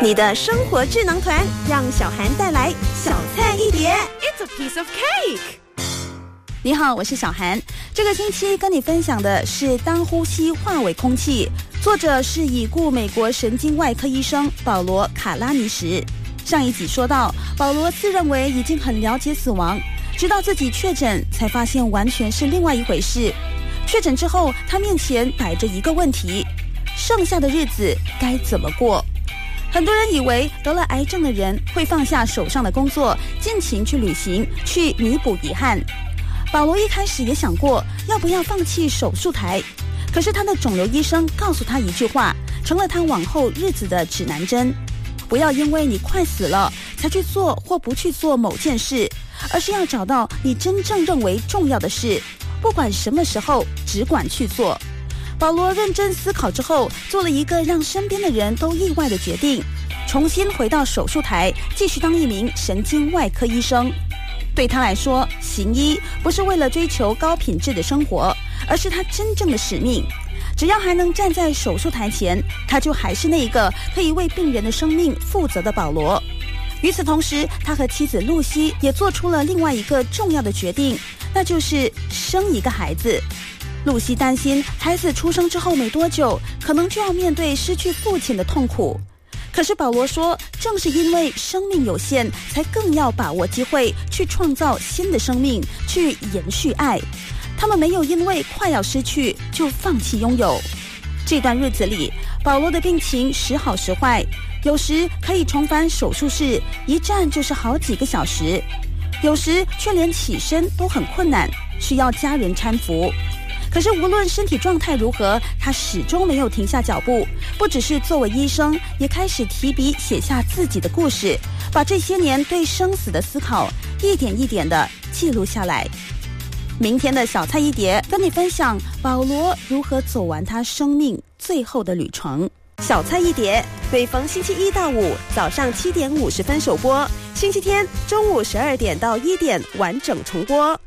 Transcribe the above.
你的生活智囊团，让小涵带来小菜一碟。 It's a piece of cake。 你好，我是小涵。这个星期跟你分享的是当呼吸化为空气，作者是已故美国神经外科医生保罗·卡拉尼什。上一集说到，保罗自认为已经很了解死亡，直到自己确诊才发现完全是另外一回事。确诊之后，他面前摆着一个问题：剩下的日子该怎么过？很多人以为得了癌症的人会放下手上的工作，尽情去旅行，去弥补遗憾。保罗一开始也想过要不要放弃手术台，可是他的肿瘤医生告诉他一句话，成了他往后日子的指南针：不要因为你快死了才去做或不去做某件事，而是要找到你真正认为重要的事，不管什么时候只管去做。保罗认真思考之后，做了一个让身边的人都意外的决定，重新回到手术台，继续当一名神经外科医生。对他来说，行医不是为了追求高品质的生活，而是他真正的使命。只要还能站在手术台前，他就还是那一个可以为病人的生命负责的保罗。与此同时，他和妻子露西也做出了另外一个重要的决定，那就是生一个孩子。露西担心孩子出生之后没多久，可能就要面对失去父亲的痛苦。可是保罗说，正是因为生命有限，才更要把握机会去创造新的生命，去延续爱。他们没有因为快要失去就放弃拥有。这段日子里，保罗的病情时好时坏，有时可以重返手术室，一站就是好几个小时，有时却连起身都很困难，需要家人搀扶。可是无论身体状态如何，他始终没有停下脚步，不只是作为医生，也开始提笔写下自己的故事，把这些年对生死的思考一点一点地记录下来。明天的小菜一碟，跟你分享保罗如何走完他生命最后的旅程。 小菜一碟，每逢星期一到五早上7点50分首播，星期天中午12点到1点完整重播。